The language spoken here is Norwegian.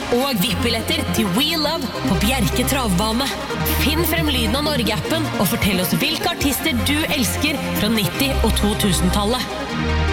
og VIP-billetter til We Love på Bjerke Travbane. Finn frem lyden av Norge-appen og fortell oss hvilke artister du elsker fra 90- og 2000-tallet.